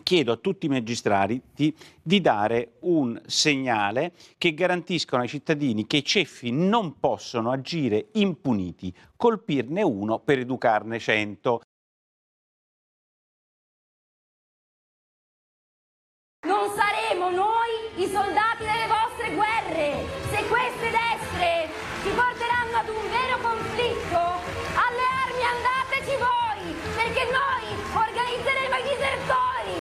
chiedo a tutti i magistrati di dare un segnale che garantiscano ai cittadini che i ceffi non possono agire impuniti, colpirne uno per educarne 100. Non saremo noi i soldati delle vostre guerre, se queste destre ci porteranno ad un